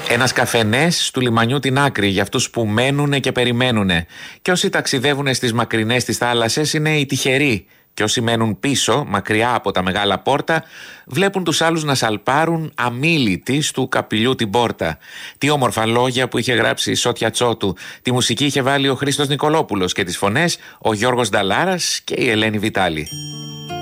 Ένας καφενές του λιμανιού την άκρη για αυτούς που μένουνε και περιμένουνε. Και όσοι ταξιδεύουν στις μακρινές τις θάλασσες είναι οι τυχεροί. Και όσοι μένουν πίσω, μακριά από τα μεγάλα πόρτα, βλέπουν τους άλλους να σαλπάρουν αμίλητοι στου καπηλιού την πόρτα. Τι όμορφα λόγια που είχε γράψει η Σότια Τσότου. Τη μουσική είχε βάλει ο Χρήστος Νικολόπουλος και τις φωνές ο Γιώργος Νταλάρας και η Ελένη Βιτάλη.